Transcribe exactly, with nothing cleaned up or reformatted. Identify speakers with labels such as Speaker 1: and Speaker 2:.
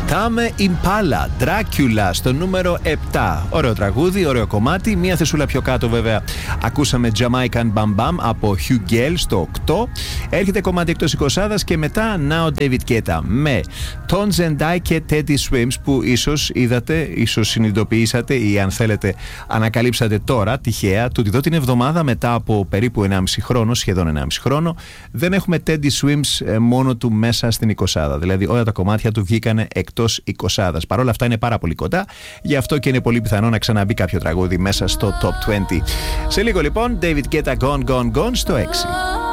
Speaker 1: Tame Impala, Dracula στο νούμερο επτά. Ωραίο τραγούδι, ωραίο κομμάτι. Μία θεσούλα πιο κάτω βέβαια ακούσαμε Jamaican Bam Bam από Hugh Gale στο οκτώ. Έρχεται κομμάτι εκτός εικοσάδας και μετά Now David Guetta με Tones and I και Teddy Swims, που ίσως είδατε, ίσως συνειδητοποιήσατε ή αν θέλετε ανακαλύψατε τώρα τυχαία του ότι εδώ την εβδομάδα, μετά από περίπου ενάμιση χρόνο, σχεδόν ενάμιση χρόνο, δεν έχουμε Teddy Swims μόνο του μέσα στην εικοσάδα. Δηλαδή όλα τα κομμάτια του βγήκανε εκτός εικοσάδας. Παρ' όλα αυτά είναι πάρα πολύ κοντά, γι' αυτό και είναι πολύ πιθανό να ξαναμπεί κάποιο τραγούδι μέσα στο Top είκοσι. Σε λίγο λοιπόν David Guetta Gone Gone Gone στο έξι.